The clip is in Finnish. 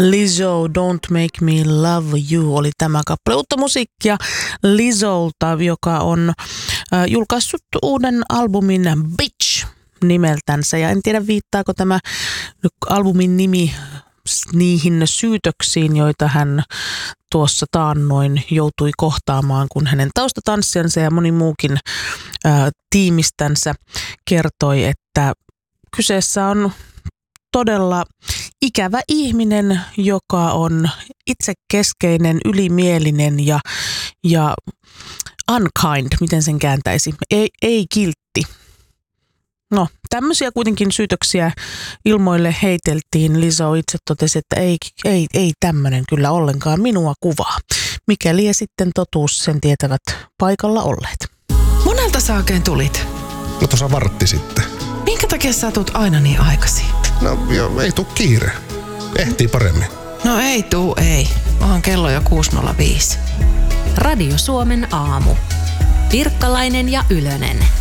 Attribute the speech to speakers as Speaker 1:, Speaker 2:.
Speaker 1: Lizzo, Don't Make Me Love You oli tämä kappale. Uutta musiikkia Lizzolta, joka on julkaissut uuden albumin Bitch nimeltänsä. Ja en tiedä, viittaako tämä albumin nimi niihin syytöksiin, joita hän tuossa taannoin joutui kohtaamaan, kun hänen taustatanssijansa ja moni muukin tiimistänsä kertoi, että kyseessä on todella ikävä ihminen, joka on itsekeskeinen, ylimielinen ja unkind, miten sen kääntäisi, ei kiltti. No, tämmöisiä kuitenkin syytöksiä ilmoille heiteltiin. Lizzo itse totesi, että ei tämmöinen kyllä ollenkaan minua kuvaa. Mikäli sitten totuus sen tietävät paikalla olleet.
Speaker 2: Monelta sä oikein tulit?
Speaker 3: No tuossa vartti sitten.
Speaker 2: Minkä takia sä tuut aina niin aikaisin?
Speaker 3: No joo, ei tuu kiire. Ehtii paremmin.
Speaker 2: No ei. Onhan kello jo 6.05.
Speaker 4: Radio Suomen aamu. Pirkkalainen ja Ylönen.